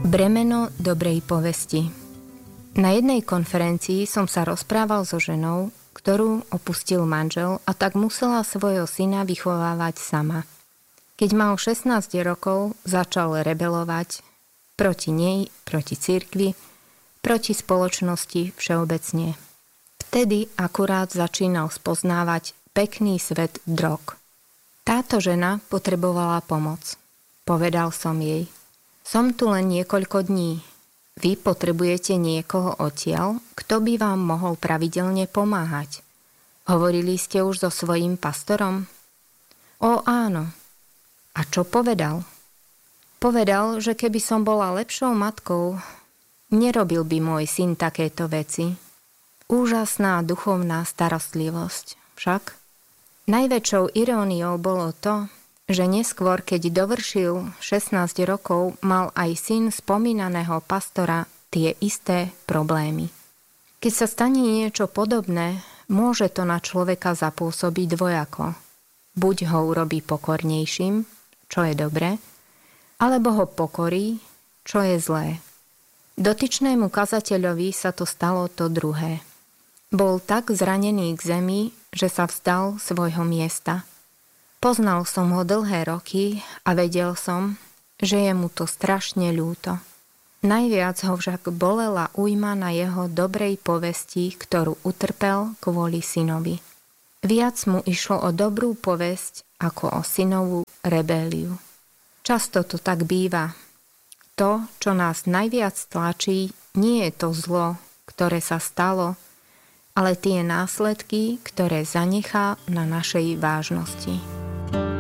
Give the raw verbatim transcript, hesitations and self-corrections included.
Bremeno dobrej povesti. Na jednej konferencii som sa rozprával so ženou, ktorú opustil manžel a tak musela svojho syna vychovávať sama. Keď mal šestnásť rokov, začal rebelovať proti nej, proti cirkvi, proti spoločnosti všeobecne. Vtedy akurát začínal spoznávať pekný svet drog. Táto žena potrebovala pomoc. Povedal som jej: som tu len niekoľko dní. Vy potrebujete niekoho odtiaľ, kto by vám mohol pravidelne pomáhať. Hovorili ste už so svojím pastorom? Ó, áno. A čo povedal? Povedal, že keby som bola lepšou matkou, nerobil by môj syn takéto veci. Úžasná duchovná starostlivosť. Však najväčšou iróniou bolo to, že neskôr, keď dovršil šestnásť rokov, mal aj syn spomínaného pastora tie isté problémy. Keď sa stane niečo podobné, môže to na človeka zapôsobiť dvojako. Buď ho urobí pokornejším, čo je dobré, alebo ho pokorí, čo je zlé. Dotyčnému kazateľovi sa to stalo to druhé. Bol tak zranený k zemi, že sa vzdal svojho miesta. Poznal som ho dlhé roky a vedel som, že je mu to strašne ľúto. Najviac ho však bolela újma na jeho dobrej povesti, ktorú utrpel kvôli synovi. Viac mu išlo o dobrú povesť ako o synovú rebéliu. Často to tak býva. To, čo nás najviac tlačí, nie je to zlo, ktoré sa stalo, ale tie následky, ktoré zanechá na našej vážnosti.